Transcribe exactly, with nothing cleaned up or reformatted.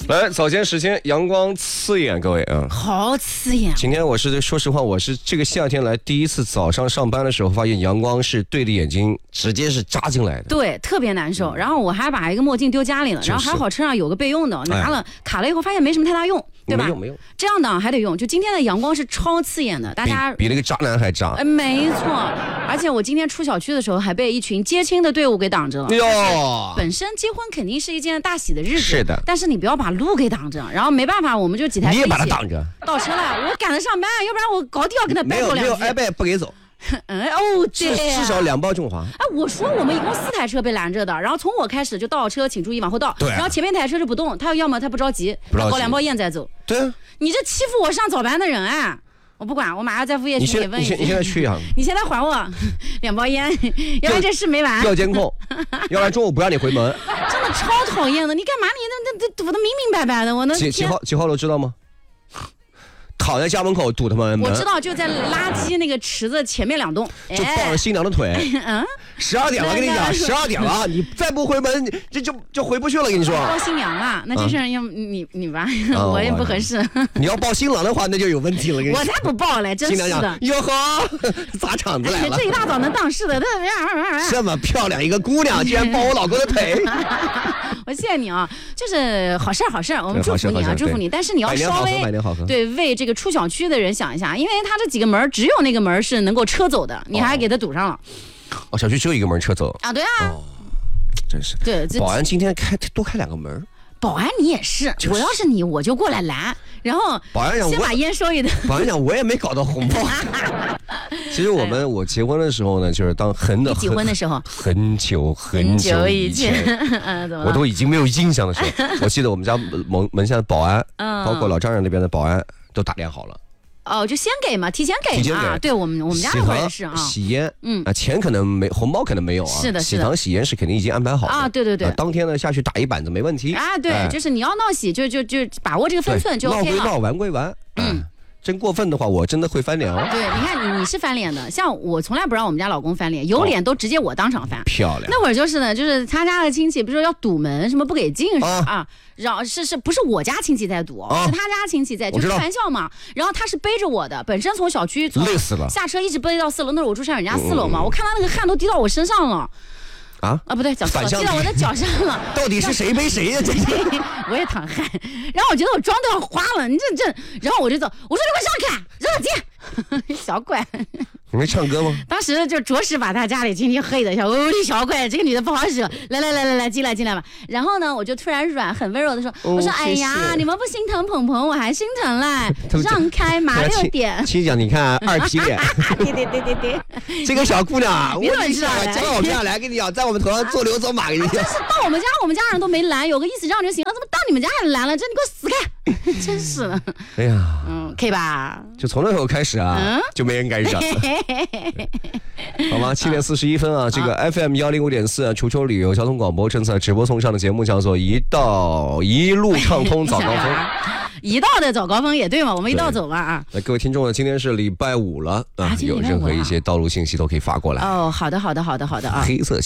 来，早间时间阳光刺眼，各位啊， 好刺眼。 今天我是说实话，我是这个夏天来第一次早上上班的时候，发现阳光是对着眼睛直接是扎进来的， 对，特别难受。然后我还把一个墨镜丢家里了，然后还好车上有个备用的，拿了卡了以后发现没什么太大用，对吧？ 没用没用， 这样的还得用。就今天的阳光是超刺眼的，大家比比那个渣男还渣。 哎，没错。而且我今天出小区的时候还被一群接亲的队伍给挡着了。 哟， 本身结婚肯定是一件大喜的日子， 是的， 但是你不要把路给挡着。然后没办法，我们就几台车你也把他挡着， 倒车了，我赶着上班，要不然我搞定要跟他掰过两句。 没有没有挨掰不给走。 嗯哦，对， 至少两包中华。 哎，我说我们一共四台车被拦着的，然后从我开始就倒车，请注意往后倒。 对、啊。 然后前面一台车就不动，他要么他不着急， 不着急搞两包烟再走。 对啊。 你这欺负我上早班的人哎！我不管，我马上在物业群里问一句。 你现在去啊？ 你现在还我两包烟，要不然这事没完。 调监控，要不然中午不让你回门。 真的超讨厌的，你干嘛？你那那堵得明明白白的，我能几几号几号楼知道吗？躺在家门口堵他们门。 我知道，就在垃圾那个池子前面两栋， 就抱着新娘的腿。 嗯， 十二点了，跟你讲，十二点了，你再不回门，这就就回不去了。跟你说， 抱新娘了，那这事要你你吧，我也不合适。 你要抱新郎的话，那就有问题了。 我才不抱嘞，真是的。 哟呵，砸场子来了。 这一大早能当事的， 这么漂亮一个姑娘，居然抱我老公的腿。 我谢谢你啊，就是好事好事，我们祝福你啊，祝福你。但是你要稍微对为这个出小区的人想一下，因为他这几个门只有那个门是能够车走的，你还给他堵上了。 哦，小区只有一个门车走啊？对啊。 哦，真是。 对， 保安今天开多开两个门。 保安你也是，我要是你我就过来拦，然后保安讲先把烟收一顿。 保安讲我也没搞到红包。其实我们我结婚的时候呢，就是当很的结婚的时候很久很久以前，我都已经没有印象的时候，我记得我们家门门下的保安，包括老丈人那边的保安都打点好了。 哦，就先给嘛，提前给嘛。对我们我们家那会儿也是啊。 洗烟，嗯啊，钱可能没，红包可能没有啊。 是的，是的。洗糖洗烟是肯定已经安排好了啊。对对对。 当天呢下去打一板子没问题啊。对，就是你要闹洗，就就就把握这个分寸就 OK 了。 闹归闹，玩归玩。嗯。真过分的话，我真的会翻脸哦。 对，你看你你是翻脸的，像我从来不让我们家老公翻脸，有脸都直接我当场翻。 漂亮。 那会儿就是呢，就是他家的亲戚，比如说要堵门，什么不给进啊，然后是是不是我家亲戚在堵，是他家亲戚在，就开玩笑嘛。然后他是背着我的，本身从小区累死了， 下车一直背到四楼，那是我住上人家四楼嘛，我看他那个汗都滴到我身上了。 啊啊不对，讲错了，滴到我的脚上了。 到底是谁背谁呀？这我也淌汗，然后我觉得我妆都要花了，你这这，然后我就走，我说你给我让开，让我进，小怪。 你没唱歌吗？ 当时就着实把他家里亲戚黑的，小哦你小怪，这个女的不好惹，来来来来来进来进来吧。然后呢，我就突然软很温柔的说，我说哎呀，你们不心疼鹏鹏，我还心疼嘞，让开马六点。 亲讲，你看二皮脸。 对对对对对， 这个小姑娘， 你怎么知道？ 教我们家来跟你讲，在我们头上做牛走马，跟你讲。 真是到我们家，我们家人都没拦，有个意思让就行了，怎么到你们家还拦了？这你给我死开！真是的。 哎呀， 嗯，可以吧？ 就从那时候开始啊，嗯、就没人敢惹。好吗？七点四十一分啊，这个 F M 幺零五点四滁州旅游交通广播正在直播送上的节目叫做《一道一路畅通早高峰》。 一道的早高峰也对嘛，我们一道走吧啊！ 那各位听众呢，今天是礼拜五了啊，有任何一些道路信息都可以发过来。 哦，好的好的好的好的啊， 黑色。